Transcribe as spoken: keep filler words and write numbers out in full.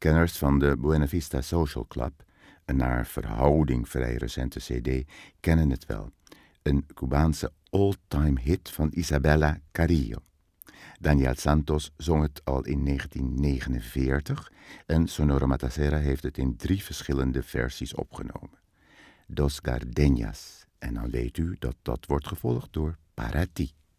Kenners van de Buena Vista Social Club, een naar verhouding vrij recente cd, kennen het wel. Een Cubaanse all-time hit van Isabella Carrillo. Daniel Santos zong het al in negentien negenenveertig en Sonora Matassera heeft het in drie verschillende versies opgenomen. Dos Gardenias. En dan weet u dat dat wordt gevolgd door Para Ti.